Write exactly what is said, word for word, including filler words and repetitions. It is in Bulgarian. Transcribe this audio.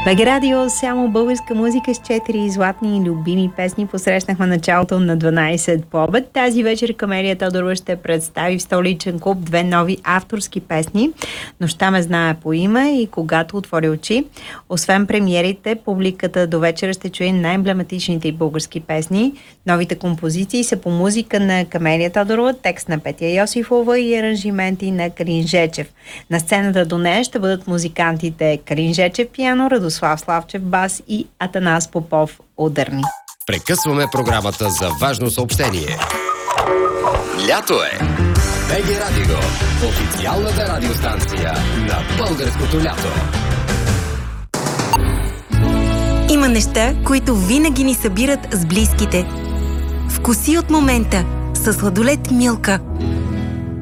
БГ Радио, само българска музика с четири златни и любими песни. Посрещнахме началото на дванайсет по обед. Тази вечер Камелия Тодорова ще представи в Столичен клуб две нови авторски песни. Нощта ме знае по име и Когато отвори очи. Освен премиерите, публиката до вечера ще чуе най-емблематичните български песни. Новите композиции са по музика на Камелия Тодорова, текст на Петя Йосифова и аранжименти на Калин Жечев. На сцената до нея ще бъдат музикантите Калин Жечев пиано, Радослав Славчев бас и Атанас Попов ударни. Прекъсваме програмата за важно съобщение. Лято е! БГ Радио, официалната радиостанция на българското лято. Има неща, които винаги ни събират с близките. Вкуси от момента със сладолед Милка.